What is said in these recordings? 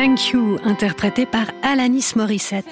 Thank You, interprété par Alanis Morissette.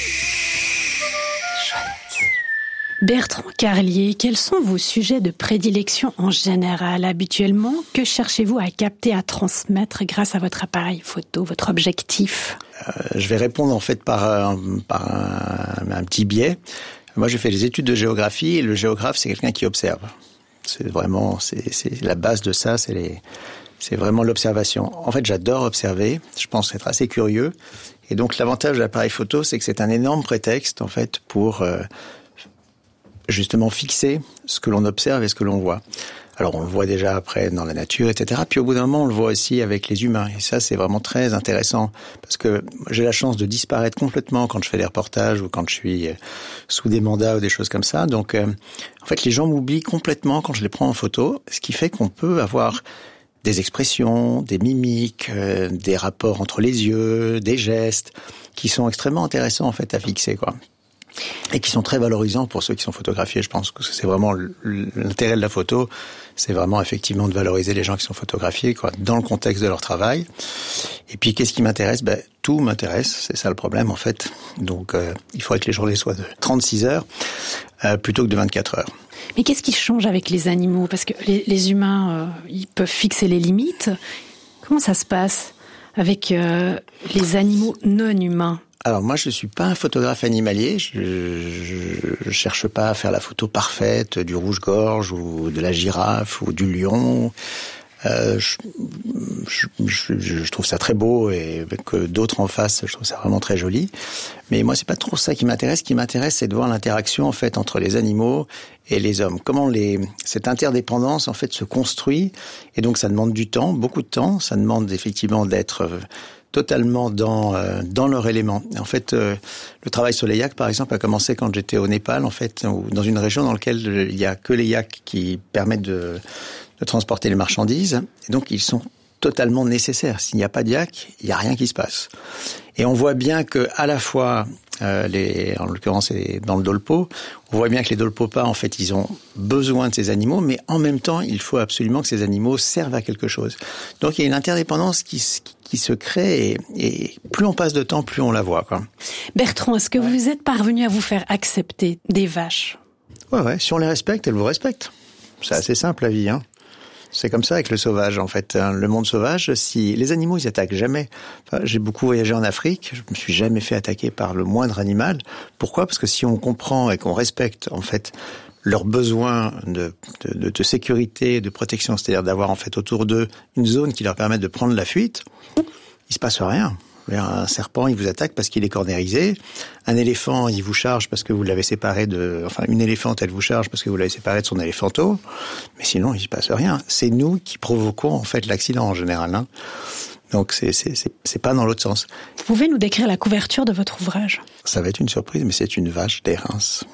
Bertrand Carlier, quels sont vos sujets de prédilection en général habituellement? Que cherchez-vous à capter, à transmettre grâce à votre appareil photo, votre objectif? Je vais répondre en fait par un petit biais. Moi, j'ai fait des études de géographie et le géographe, c'est quelqu'un qui observe. C'est vraiment, c'est la base de ça, c'est vraiment l'observation. En fait, j'adore observer. Je pense être assez curieux. Et donc, l'avantage de l'appareil photo, c'est que c'est un énorme prétexte, en fait, pour justement fixer ce que l'on observe et ce que l'on voit. Alors, on le voit déjà après dans la nature, etc. Puis, au bout d'un moment, on le voit aussi avec les humains. Et ça, c'est vraiment très intéressant. Parce que j'ai la chance de disparaître complètement quand je fais des reportages ou quand je suis sous des mandats ou des choses comme ça. Donc, en fait, les gens m'oublient complètement quand je les prends en photo. Ce qui fait qu'on peut avoir des expressions, des mimiques, des rapports entre les yeux, des gestes, qui sont extrêmement intéressants, en fait, à fixer, quoi. Et qui sont très valorisants pour ceux qui sont photographiés. Je pense que c'est vraiment l'intérêt de la photo, c'est vraiment effectivement de valoriser les gens qui sont photographiés, quoi, dans le contexte de leur travail. Et puis, qu'est-ce qui m'intéresse? Tout m'intéresse, c'est ça le problème, en fait. Donc, il faudrait que les journées soient de 36 heures plutôt que de 24 heures. Mais qu'est-ce qui change avec les animaux? Parce que les humains, ils peuvent fixer les limites. Comment ça se passe avec les animaux non humains? Alors moi, je suis pas un photographe animalier. Je cherche pas à faire la photo parfaite du rouge-gorge ou de la girafe ou du lion. Je trouve ça très beau et que d'autres en fassent, je trouve ça vraiment très joli. Mais moi, c'est pas trop ça qui m'intéresse. Ce qui m'intéresse, c'est de voir l'interaction en fait entre les animaux et les hommes. Comment cette interdépendance en fait se construit. Et donc, ça demande du temps, beaucoup de temps. Ça demande effectivement d'être totalement dans leur élément. En fait, le travail sur les yaks, par exemple, a commencé quand j'étais au Népal, en fait, dans une région dans laquelle il y a que les yaks qui permettent de transporter les marchandises. Et donc, ils sont totalement nécessaires. S'il n'y a pas de yak, il n'y a rien qui se passe. Et on voit bien que, à la fois, en l'occurrence, dans le dolpo, on voit bien que les dolpopas, en fait, ils ont besoin de ces animaux, mais en même temps, il faut absolument que ces animaux servent à quelque chose. Donc, il y a une interdépendance qui se crée et plus on passe de temps, plus on la voit, quoi. Bertrand, est-ce que vous êtes parvenu à vous faire accepter des vaches? Ouais. Si on les respecte, elles vous respectent. C'est assez simple, la vie, hein. C'est comme ça avec le sauvage, en fait. Le monde sauvage, si les animaux, ils attaquent jamais. Enfin, j'ai beaucoup voyagé en Afrique. Je me suis jamais fait attaquer par le moindre animal. Pourquoi? Parce que si on comprend et qu'on respecte, en fait, leurs besoins de sécurité, de protection, c'est-à-dire d'avoir, en fait, autour d'eux une zone qui leur permette de prendre la fuite, il se passe rien. Un serpent, il vous attaque parce qu'il est cornérisé. Un éléphant, il vous charge parce que vous l'avez séparé une éléphante, elle vous charge parce que vous l'avez séparé de son éléphanteau. Mais sinon, il se passe rien. C'est nous qui provoquons, en fait, l'accident, en général, hein. Donc, c'est pas dans l'autre sens. Vous pouvez nous décrire la couverture de votre ouvrage? Ça va être une surprise, mais c'est une vache des Reims.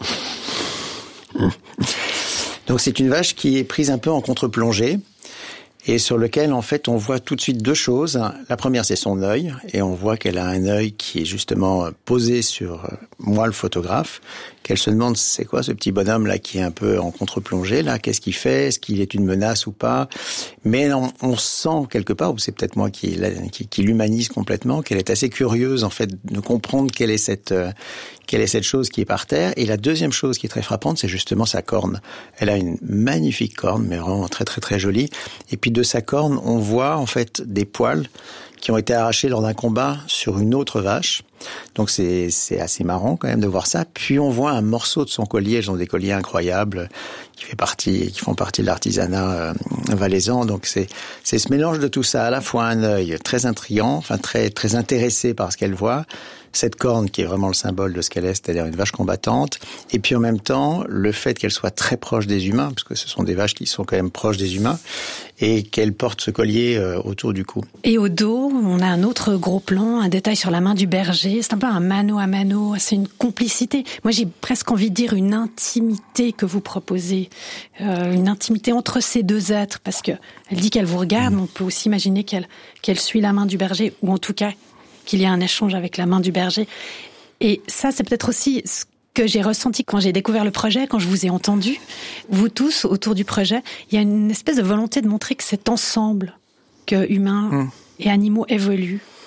Donc, c'est une vache qui est prise un peu en contre-plongée. Et sur lequel, en fait, on voit tout de suite deux choses. La première, c'est son œil. Et on voit qu'elle a un œil qui est justement posé sur moi, le photographe. Qu'elle se demande, c'est quoi ce petit bonhomme-là qui est un peu en contre-plongée, là? Qu'est-ce qu'il fait? Est-ce qu'il est une menace ou pas? Mais on sent quelque part, ou c'est peut-être moi qui l'humanise complètement, qu'elle est assez curieuse, en fait, de comprendre quelle est cette chose qui est par terre. Et la deuxième chose qui est très frappante, c'est justement sa corne. Elle a une magnifique corne, mais vraiment très très très jolie. Et puis de sa corne, on voit en fait des poils qui ont été arrachés lors d'un combat sur une autre vache. Donc c'est assez marrant quand même de voir ça. Puis on voit un morceau de son collier. Elles ont des colliers incroyables qui font partie de l'artisanat valaisan. Donc c'est ce mélange de tout ça, à la fois un œil très intriguant, enfin très très intéressé par ce qu'elle voit, cette corne qui est vraiment le symbole de ce qu'elle est, c'est-à-dire une vache combattante, et puis en même temps le fait qu'elle soit très proche des humains, parce que ce sont des vaches qui sont quand même proches des humains, et qu'elle porte ce collier autour du cou. Et au dos, on a un autre gros plan, un détail sur la main du berger. C'est un peu un mano à mano, c'est une complicité. Moi, j'ai presque envie de dire une intimité que vous proposez, une intimité entre ces deux êtres, parce que elle dit qu'elle vous regarde, mais on peut aussi imaginer qu'elle suit la main du berger, ou en tout cas qu'il y a un échange avec la main du berger. Et ça, c'est peut-être aussi ce que j'ai ressenti quand j'ai découvert le projet, quand je vous ai entendu, vous tous, autour du projet. Il y a une espèce de volonté de montrer que cet ensemble, que humains et animaux évoluent là.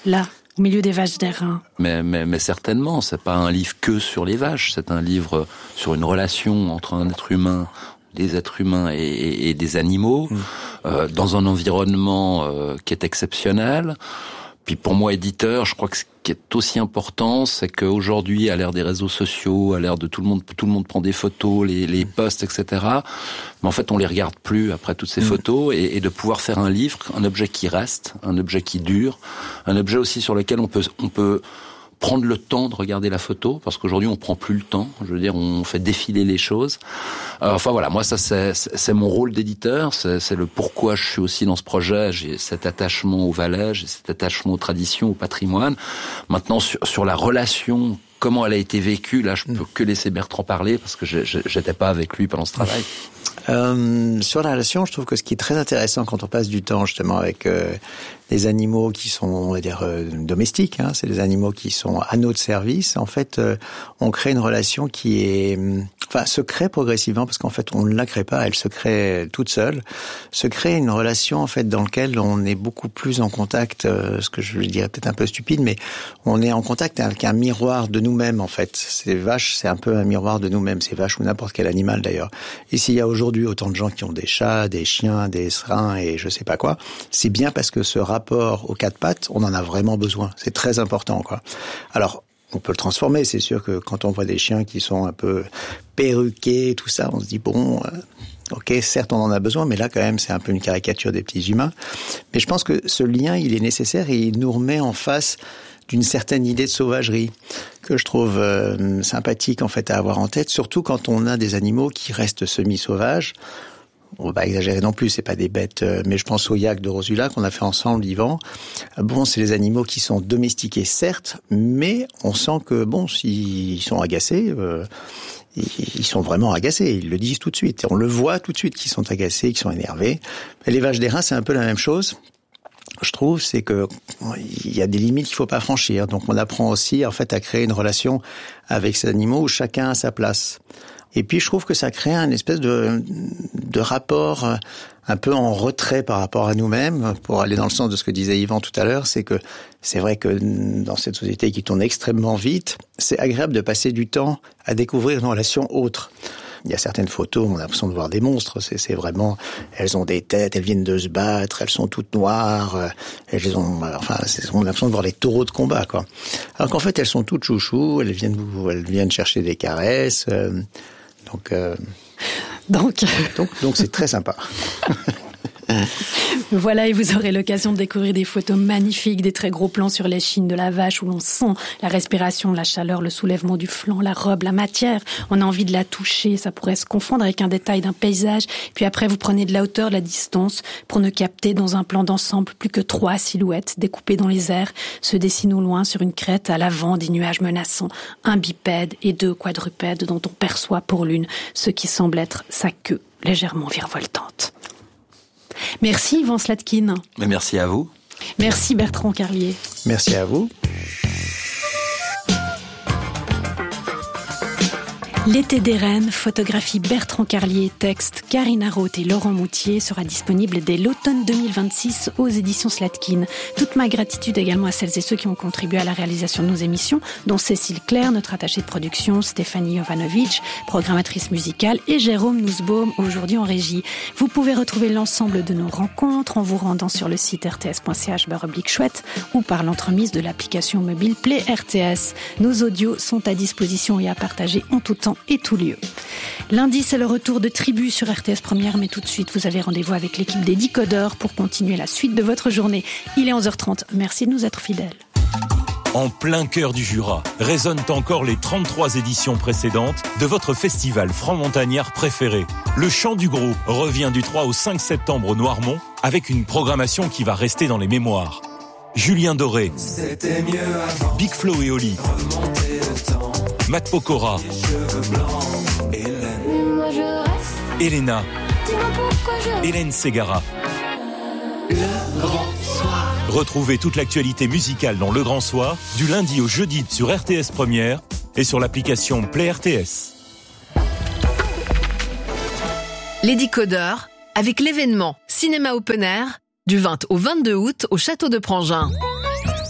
Au milieu des vaches d'airain. Mais certainement, c'est pas un livre que sur les vaches, c'est un livre sur une relation entre un être humain, des êtres humains et des animaux, dans un environnement qui est exceptionnel. Puis pour moi, éditeur, je crois que ce qui est aussi important, c'est qu'aujourd'hui, à l'ère des réseaux sociaux, à l'ère de tout le monde prend des photos, les posts, etc. Mais en fait, on les regarde plus après toutes ces photos, et de pouvoir faire un livre, un objet qui reste, un objet qui dure, un objet aussi sur lequel on peut prendre le temps de regarder la photo, parce qu'aujourd'hui on prend plus le temps. Je veux dire, on fait défiler les choses. Enfin voilà, moi ça c'est mon rôle d'éditeur, c'est le pourquoi je suis aussi dans ce projet. J'ai cet attachement aux Valais, j'ai cet attachement aux traditions, au patrimoine. Maintenant sur la relation, comment elle a été vécue, là je peux que laisser Bertrand parler, parce que j'étais pas avec lui pendant ce travail. Sur la relation, je trouve que ce qui est très intéressant quand on passe du temps justement avec des animaux qui sont, on va dire, domestiques, hein, c'est des animaux qui sont à notre service. En fait, on crée une relation qui est, se crée progressivement, parce qu'en fait, on ne la crée pas, elle se crée toute seule. Se crée une relation en fait dans laquelle on est beaucoup plus en contact, ce que je dirais peut-être un peu stupide, mais on est en contact avec un miroir de nous-mêmes en fait. Ces vaches, c'est un peu un miroir de nous-mêmes. Ces vaches ou n'importe quel animal d'ailleurs. Et s'il y a aujourd'hui autant de gens qui ont des chats, des chiens, des serins et je sais pas quoi, c'est bien parce que ce rapport aux quatre pattes, on en a vraiment besoin. C'est très important, quoi. Alors, on peut le transformer. C'est sûr que quand on voit des chiens qui sont un peu perruqués, tout ça, on se dit bon, ok, certes, on en a besoin, mais là, quand même, c'est un peu une caricature des petits humains. Mais je pense que ce lien, il est nécessaire et il nous remet en face d'une certaine idée de sauvagerie que je trouve sympathique en fait à avoir en tête, surtout quand on a des animaux qui restent semi-sauvages. On va pas exagérer non plus, c'est pas des bêtes, mais je pense au yak de Rosula qu'on a fait ensemble, Yvan. Bon, c'est des animaux qui sont domestiqués, certes, mais on sent que, bon, s'ils sont agacés, ils sont vraiment agacés, ils le disent tout de suite. On le voit tout de suite qu'ils sont agacés, qu'ils sont énervés. Et les vaches d'airain, c'est un peu la même chose. Je trouve, c'est que il y a des limites qu'il faut pas franchir. Donc on apprend aussi, en fait, à créer une relation avec ces animaux où chacun a sa place. Et puis je trouve que ça crée un espèce de rapport un peu en retrait par rapport à nous-mêmes, pour aller dans le sens de ce que disait Yvan tout à l'heure, c'est que c'est vrai que dans cette société qui tourne extrêmement vite, c'est agréable de passer du temps à découvrir une relation autre. Il y a certaines photos, on a l'impression de voir des monstres, c'est vraiment, elles ont des têtes, elles viennent de se battre, elles sont toutes noires, on a l'impression de voir les taureaux de combat, quoi. Alors qu'en fait, elles sont toutes chouchous, elles viennent chercher des caresses, donc c'est très sympa. Voilà, et vous aurez l'occasion de découvrir des photos magnifiques, des très gros plans sur l'échine de la vache où l'on sent la respiration, la chaleur, le soulèvement du flanc, la robe, la matière. On a envie de la toucher, ça pourrait se confondre avec un détail d'un paysage. Puis après, vous prenez de la hauteur, de la distance pour ne capter dans un plan d'ensemble plus que 3 silhouettes découpées dans les airs, se dessinent au loin sur une crête à l'avant des nuages menaçants, un bipède et 2 quadrupèdes dont on perçoit pour l'une ce qui semble être sa queue légèrement virevoltante. Merci Yvan Slatkin. Mais merci à vous. Merci Bertrand Carlier. Merci à vous. L'été des Rennes, photographie Bertrand Carlier, texte Karina Roth et Laurent Moutier, sera disponible dès l'automne 2026 aux éditions Slatkin. Toute ma gratitude également à celles et ceux qui ont contribué à la réalisation de nos émissions, dont Cécile Claire, notre attachée de production, Stéphanie Jovanovic, programmatrice musicale, et Jérôme Nussbaum, aujourd'hui en régie. Vous pouvez retrouver l'ensemble de nos rencontres en vous rendant sur le site rts.ch/chouette ou par l'entremise de l'application mobile Play RTS. Nos audios sont à disposition et à partager en tout temps et tout lieu. Lundi, c'est le retour de Tribu sur RTS Première, mais tout de suite, vous avez rendez-vous avec l'équipe des Décodeurs pour continuer la suite de votre journée. Il est 11h30. Merci de nous être fidèles. En plein cœur du Jura, résonnent encore les 33 éditions précédentes de votre festival franc-montagnard préféré. Le Chant du Gros revient du 3 au 5 septembre au Noirmont avec une programmation qui va rester dans les mémoires. Julien Doré, Big Flo et Oli, Matt Pokora, Elena, Hélène Ségara. Le Grand Soir. Retrouvez toute l'actualité musicale dans Le Grand Soir, du lundi au jeudi sur RTS Première et sur l'application Play RTS. Les Décodeurs, avec l'événement Cinéma Open Air, du 20 au 22 août au Château de Prangin.